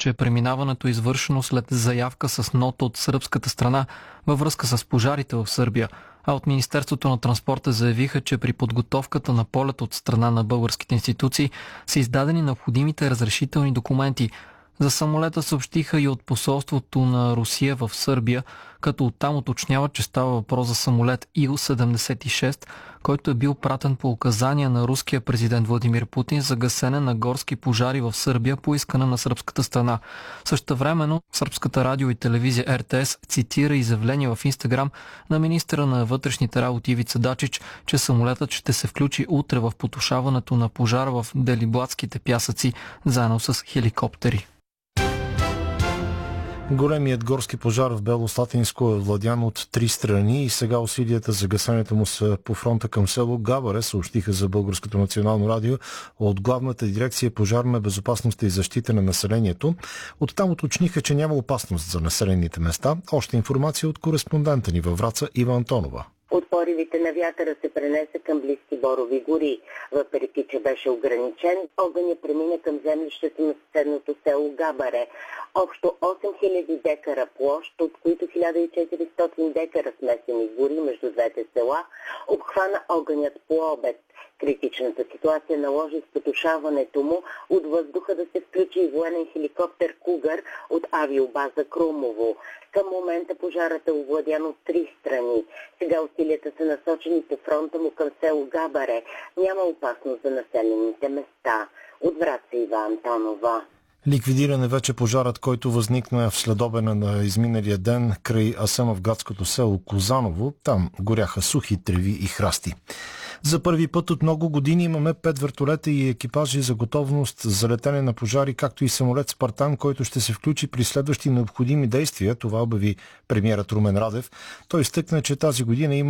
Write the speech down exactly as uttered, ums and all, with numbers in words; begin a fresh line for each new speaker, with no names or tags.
че преминаването е извършено след заявка с нота от сръбската страна във връзка с пожарите в Сърбия, а от Министерството на транспорта заявиха, че при подготовката на полет от страна на българските институции са издадени необходимите разрешителни документи. За самолета съобщиха и от посолството на Русия в Сърбия, като оттам уточняват, че става въпрос за самолет Ил седемдесет и шест, който е бил пратен по указания на руския президент Владимир Путин за гасене на горски пожари в Сърбия по искане на сръбската страна. Същевременно сръбската радио и телевизия Р Т С цитира изявление в Инстаграм на министъра на вътрешните работи Ивица Дачич, че самолетът ще се включи утре в потушаването на пожара в Делиблатските пясъци заедно с хеликоптери.
Големият горски пожар в Бело Слатинско е владян от три страни и сега усилията за гасенето му са по фронта към село Габаре, съобщиха за Българското национално радио от главната дирекция Пожарна безопасност и защита на населението. Оттам уточниха, че няма опасност за населените места. Още информация от кореспондента ни във Враца Ива Антонова.
От поривите на вятъра се пренесе към близки борови гори. Въпреки че беше ограничен, огъня премина към землището на съседното село Габаре. Общо осем хиляди декара площ, от които хиляда и четиристотин декара смесени гори между двете села, обхвана огънят по обед. Критичната ситуация наложи с потушаването му от въздуха да се включи и военен хеликоптер Кугър от авиобаза Крумово. Към момента пожарът е овладян от три страни. Сега усилията са насочени по фронта му към село Габаре. Няма опасност за населените места. От Враца Ива Антонова.
Ликвидиран е вече пожарът, който възникна в следобена на изминалия ден край асамовградското село Козаново. Там горяха сухи треви и храсти. За първи път от много години имаме пет вертолета и екипажи за готовност за летене на пожари, както и самолет Спартан, който ще се включи при следващи необходими действия. Това обяви премиерът Румен Радев. Той изтъкна, че тази година има